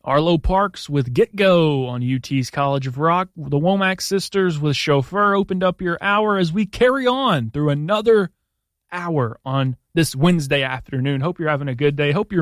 Arlo Parks with Get Go on UT's College of Rock. The Womack Sisters with Chauffeur opened up your hour as we carry on through another hour on this Wednesday afternoon. Hope you're having a good day. Hope you're